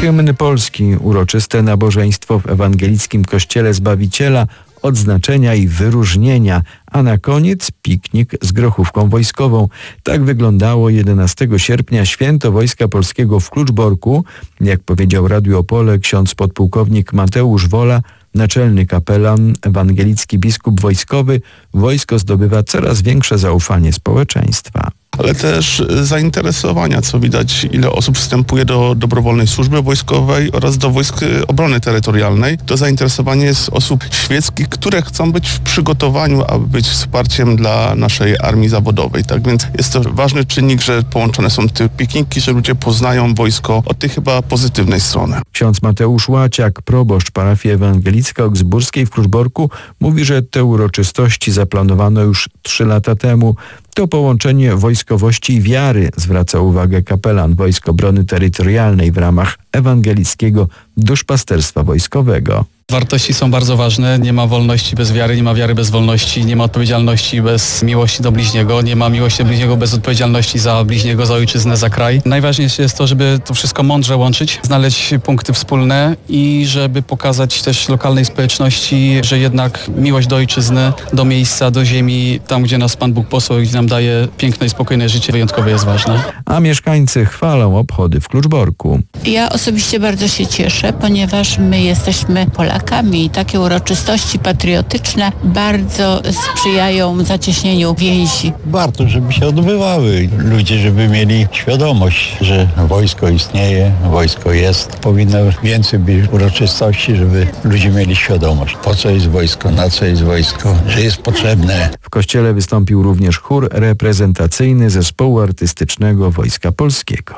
Hymn polski, uroczyste nabożeństwo w ewangelickim kościele Zbawiciela, odznaczenia i wyróżnienia, a na koniec piknik z grochówką wojskową. Tak wyglądało 11 sierpnia święto Wojska Polskiego w Kluczborku. Jak powiedział Radiu Opole ksiądz podpułkownik Mateusz Wola, naczelny kapelan, ewangelicki biskup wojskowy, wojsko zdobywa coraz większe zaufanie społeczeństwa. Ale też zainteresowania, co widać, ile osób wstępuje do dobrowolnej służby wojskowej oraz do wojsk obrony terytorialnej. To zainteresowanie jest osób świeckich, które chcą być w przygotowaniu, aby być wsparciem dla naszej armii zawodowej. Tak więc jest to ważny czynnik, że połączone są te pikniki, że ludzie poznają wojsko od tej chyba pozytywnej strony. Ksiądz Mateusz Łaciak, proboszcz parafii ewangelicko-augsburskiej w Kluczborku, mówi, że te uroczystości zaplanowano już 3 lata temu. To połączenie wojskowości i wiary, zwraca uwagę kapelan Wojsk Obrony Terytorialnej w ramach ewangelickiego duszpasterstwa wojskowego. Wartości są bardzo ważne. Nie ma wolności bez wiary, nie ma wiary bez wolności, nie ma odpowiedzialności bez miłości do bliźniego, nie ma miłości do bliźniego bez odpowiedzialności za bliźniego, za ojczyznę, za kraj. Najważniejsze jest to, żeby to wszystko mądrze łączyć, znaleźć punkty wspólne i żeby pokazać też lokalnej społeczności, że jednak miłość do ojczyzny, do miejsca, do ziemi, tam gdzie nas Pan Bóg posłał i gdzie nam daje piękne i spokojne życie, wyjątkowo jest ważne. A mieszkańcy chwalą obchody w Kluczborku. Ja osobiście bardzo się cieszę, ponieważ my jesteśmy Polakami i takie uroczystości patriotyczne bardzo sprzyjają zacieśnieniu więzi. Warto, żeby się odbywały. Ludzie, żeby mieli świadomość, że wojsko istnieje, wojsko jest. Powinno więcej być uroczystości, żeby ludzie mieli świadomość, po co jest wojsko, na co jest wojsko, że jest potrzebne. W kościele wystąpił również chór reprezentacyjny Zespołu Artystycznego Wojska Polskiego.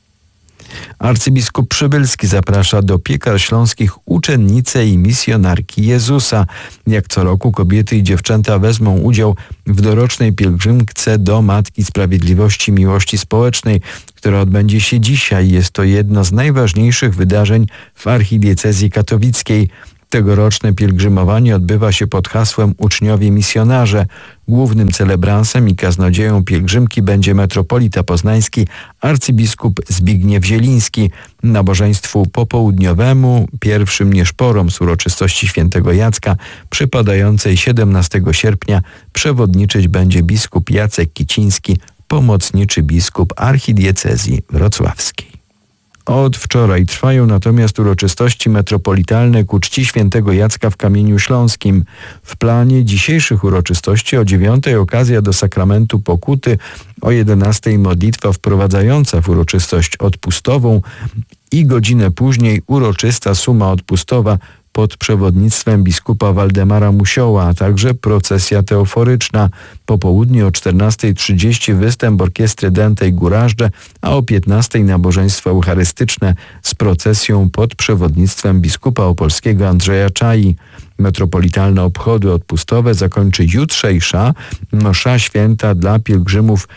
Arcybiskup Przybylski zaprasza do Piekar Śląskich uczennice i misjonarki Jezusa. Jak co roku kobiety i dziewczęta wezmą udział w dorocznej pielgrzymce do Matki Sprawiedliwości Miłości Społecznej, która odbędzie się dzisiaj. Jest to jedno z najważniejszych wydarzeń w archidiecezji katowickiej. Tegoroczne pielgrzymowanie odbywa się pod hasłem Uczniowie Misjonarze. Głównym celebransem i kaznodzieją pielgrzymki będzie metropolita poznański arcybiskup Zbigniew Zieliński. Nabożeństwu popołudniowemu, pierwszym nieszporom z uroczystości świętego Jacka, przypadającej 17 sierpnia, przewodniczyć będzie biskup Jacek Kiciński, pomocniczy biskup archidiecezji wrocławskiej. Od wczoraj trwają natomiast uroczystości metropolitalne ku czci świętego Jacka w Kamieniu Śląskim. W planie dzisiejszych uroczystości o 9 okazja do sakramentu pokuty, o 11 modlitwa wprowadzająca w uroczystość odpustową i godzinę później uroczysta suma odpustowa pod przewodnictwem biskupa Waldemara Musioła, a także procesja teoforyczna. Po południu o 14:30 występ orkiestry Dętej Górażdże, a o 15:00 nabożeństwo eucharystyczne z procesją pod przewodnictwem biskupa opolskiego Andrzeja Czai. Metropolitalne obchody odpustowe zakończy jutrzejsza msza święta dla pielgrzymów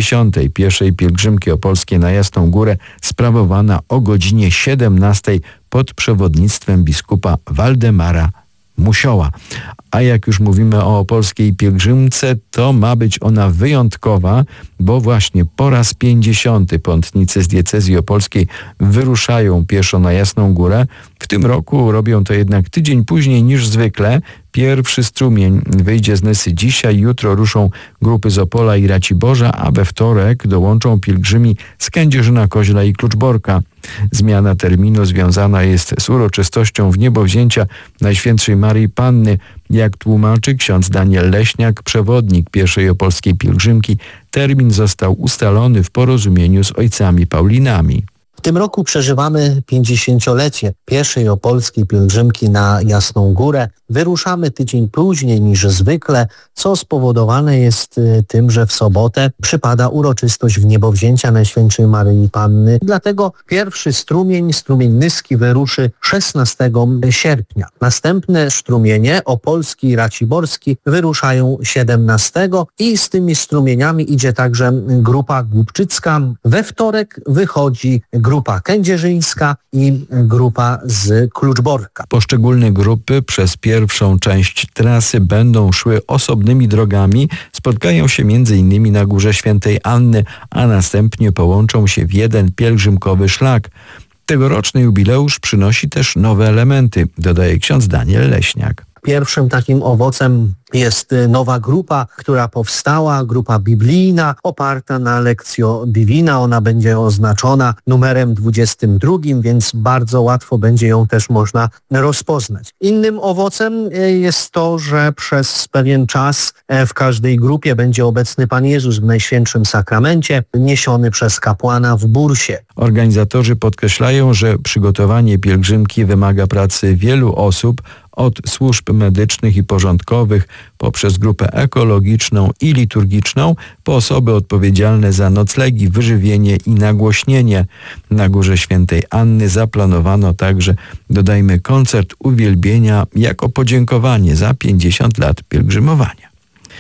51. pielgrzymki opolskiej na Jasną Górę, sprawowana o godzinie 17:00 pod przewodnictwem biskupa Waldemara Musioła. A jak już mówimy o opolskiej pielgrzymce, to ma być ona wyjątkowa, bo właśnie po raz 50. pątnicy z diecezji opolskiej wyruszają pieszo na Jasną Górę. W tym roku robią to jednak tydzień później niż zwykle. Pierwszy strumień wyjdzie z Nysy dzisiaj, jutro ruszą grupy z Opola i Raciborza, a we wtorek dołączą pielgrzymi z Kędzierzyna-Koźla i Kluczborka. Zmiana terminu związana jest z uroczystością wniebowzięcia Najświętszej Maryi Panny. Jak tłumaczy ksiądz Daniel Leśniak, przewodnik pierwszej opolskiej pielgrzymki, termin został ustalony w porozumieniu z ojcami Paulinami. W tym roku przeżywamy 50-lecie pierwszej opolskiej pielgrzymki na Jasną Górę. Wyruszamy tydzień później niż zwykle, co spowodowane jest tym, że w sobotę przypada uroczystość wniebowzięcia Najświętszej Maryi Panny. Dlatego pierwszy strumień Nyski, wyruszy 16 sierpnia. Następne strumienie, opolski i raciborski, wyruszają 17 i z tymi strumieniami idzie także grupa głubczycka. We wtorek wychodzi grupa kędzierzyńska i grupa z Kluczborka. Poszczególne grupy przez pierwszą część trasy będą szły osobnymi drogami, spotkają się m.in. na Górze Świętej Anny, a następnie połączą się w jeden pielgrzymkowy szlak. Tegoroczny jubileusz przynosi też nowe elementy, dodaje ksiądz Daniel Leśniak. Pierwszym takim owocem jest nowa grupa, która powstała, grupa biblijna oparta na Lectio Divina. Ona będzie oznaczona numerem 22, więc bardzo łatwo będzie ją też można rozpoznać. Innym owocem jest to, że przez pewien czas w każdej grupie będzie obecny Pan Jezus w Najświętszym Sakramencie, niesiony przez kapłana w bursie. Organizatorzy podkreślają, że przygotowanie pielgrzymki wymaga pracy wielu osób, od służb medycznych i porządkowych, poprzez grupę ekologiczną i liturgiczną, po osoby odpowiedzialne za noclegi, wyżywienie i nagłośnienie. Na Górze Świętej Anny zaplanowano także, dodajmy, koncert uwielbienia jako podziękowanie za 50 lat pielgrzymowania.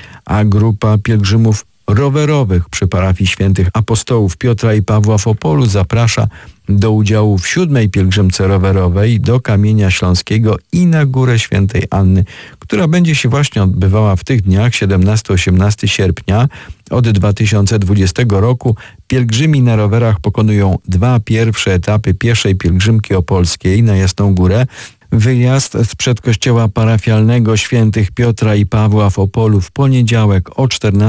A grupa pielgrzymów rowerowych przy parafii świętych apostołów Piotra i Pawła w Opolu zaprasza do udziału w 7. pielgrzymce rowerowej do Kamienia Śląskiego i na Górę Świętej Anny, która będzie się właśnie odbywała w tych dniach 17-18 sierpnia. Od 2020 roku pielgrzymi na rowerach pokonują 2 pierwsze etapy pierwszej pielgrzymki opolskiej na Jasną Górę. Wyjazd z przedkościoła parafialnego świętych Piotra i Pawła w Opolu w poniedziałek o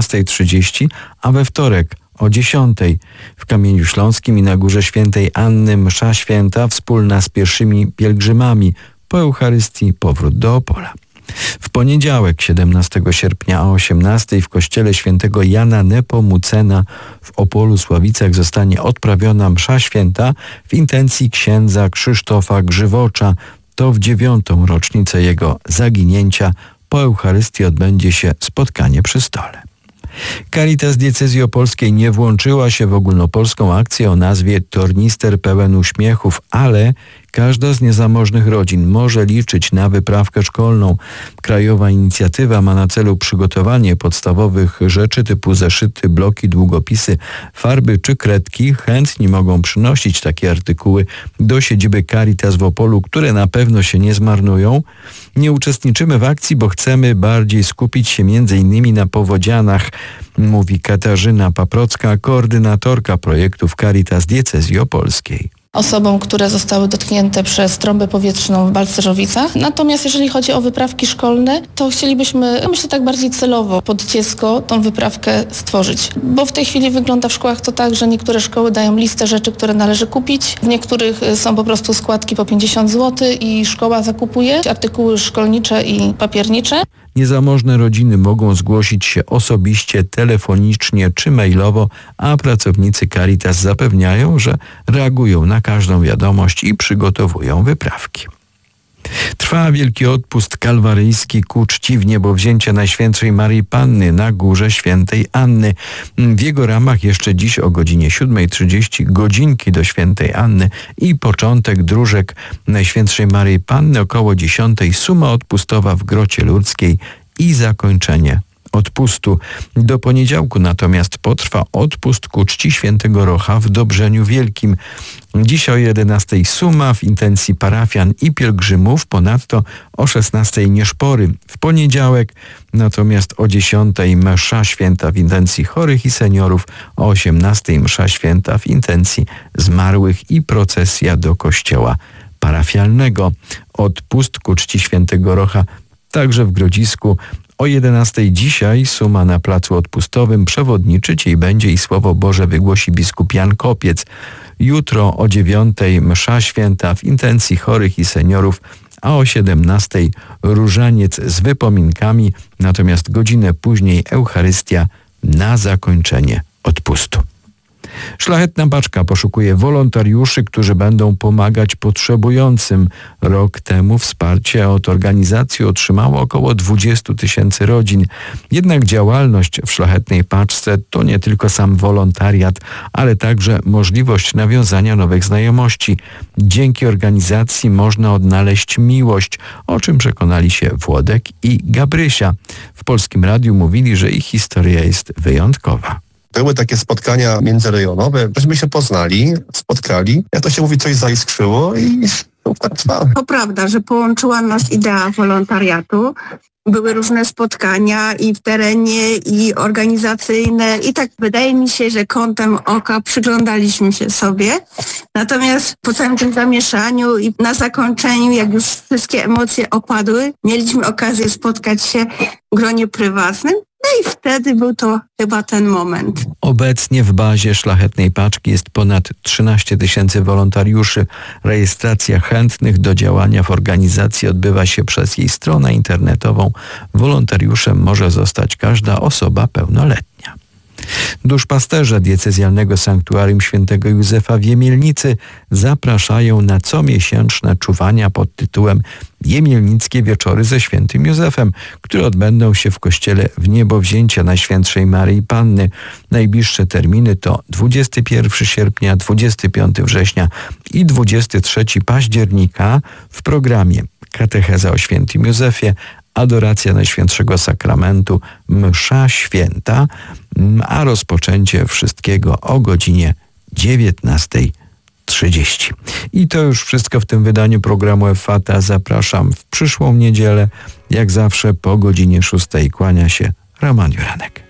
14:30, a we wtorek o 10:00. W Kamieniu Śląskim i na Górze Świętej Anny msza święta wspólna z pierwszymi pielgrzymami. Po Eucharystii powrót do Opola. W poniedziałek 17 sierpnia o 18:00 w kościele świętego Jana Nepomucena w Opolu Sławicach zostanie odprawiona msza święta w intencji księdza Krzysztofa Grzywocza. To w 9. rocznicę jego zaginięcia. Po Eucharystii odbędzie się spotkanie przy stole. Caritas Diecezji Opolskiej nie włączyła się w ogólnopolską akcję o nazwie Tornister pełen uśmiechów, ale każda z niezamożnych rodzin może liczyć na wyprawkę szkolną. Krajowa inicjatywa ma na celu przygotowanie podstawowych rzeczy typu zeszyty, bloki, długopisy, farby czy kredki. Chętni mogą przynosić takie artykuły do siedziby Caritas w Opolu, które na pewno się nie zmarnują. Nie uczestniczymy w akcji, bo chcemy bardziej skupić się m.in. na powodzianach, mówi Katarzyna Paprocka, koordynatorka projektów Caritas Diecezji Opolskiej. Osobom, które zostały dotknięte przez trąbę powietrzną w Balcerzowicach. Natomiast jeżeli chodzi o wyprawki szkolne, to chcielibyśmy, myślę tak bardziej celowo, pod dziecko tą wyprawkę stworzyć. Bo w tej chwili wygląda w szkołach to tak, że niektóre szkoły dają listę rzeczy, które należy kupić. W niektórych są po prostu składki po 50 zł i szkoła zakupuje artykuły szkolnicze i papiernicze. Niezamożne rodziny mogą zgłosić się osobiście, telefonicznie czy mailowo, a pracownicy Caritas zapewniają, że reagują na każdą wiadomość i przygotowują wyprawki. Trwa Wielki Odpust Kalwaryjski ku czci wniebowzięcia Najświętszej Maryi Panny na Górze Świętej Anny. W jego ramach jeszcze dziś o godzinie 7:30 godzinki do Świętej Anny i początek dróżek Najświętszej Maryi Panny około 10:00 suma odpustowa w Grocie Ludzkiej i zakończenie odpustu. Do poniedziałku natomiast potrwa odpust ku czci Świętego Rocha w Dobrzeniu Wielkim. Dziś o 11:00 suma w intencji parafian i pielgrzymów, ponadto o 16:00 nieszpory. W poniedziałek natomiast o 10:00 msza święta w intencji chorych i seniorów, o 18:00 msza święta w intencji zmarłych i procesja do kościoła parafialnego. Odpust ku czci Świętego Rocha także w Grodzisku. O 11:00 dzisiaj suma na placu odpustowym przewodniczyć jej będzie i Słowo Boże wygłosi biskup Jan Kopiec. Jutro o 9:00 msza święta w intencji chorych i seniorów, a o 17:00 różaniec z wypominkami, natomiast godzinę później Eucharystia na zakończenie odpustu. Szlachetna Baczka poszukuje wolontariuszy, którzy będą pomagać potrzebującym. Rok temu wsparcie od organizacji otrzymało około 20 000 rodzin. Jednak działalność w Szlachetnej Paczce to nie tylko sam wolontariat, ale także możliwość nawiązania nowych znajomości. Dzięki organizacji można odnaleźć miłość, o czym przekonali się Włodek i Gabrysia. W Polskim Radiu mówili, że ich historia jest wyjątkowa. Były takie spotkania międzyrejonowe, żeśmy się poznali, spotkali. Jak to się mówi, coś zaiskrzyło i długo trwały. To prawda, że połączyła nas idea wolontariatu. Były różne spotkania i w terenie, i organizacyjne i tak wydaje mi się, że kątem oka przyglądaliśmy się sobie. Natomiast po całym tym zamieszaniu i na zakończeniu, jak już wszystkie emocje opadły, mieliśmy okazję spotkać się w gronie prywatnym. No i wtedy był to chyba ten moment. Obecnie w bazie Szlachetnej Paczki jest ponad 13 000 wolontariuszy. Rejestracja chętnych do działania w organizacji odbywa się przez jej stronę internetową. Wolontariuszem może zostać każda osoba pełnoletnia. Duszpasterze diecezjalnego sanktuarium świętego Józefa w Jemielnicy zapraszają na comiesięczne czuwania pod tytułem Jemielnickie Wieczory ze świętym Józefem, które odbędą się w kościele Wniebowzięcia Najświętszej Maryi Panny. Najbliższe terminy to 21 sierpnia, 25 września i 23 października. W programie katecheza o świętym Józefie, adoracja Najświętszego Sakramentu, msza święta, a rozpoczęcie wszystkiego o godzinie 19:30. I to już wszystko w tym wydaniu programu Effata. Zapraszam w przyszłą niedzielę. Jak zawsze po godzinie 6:00 kłania się Roman Juranek.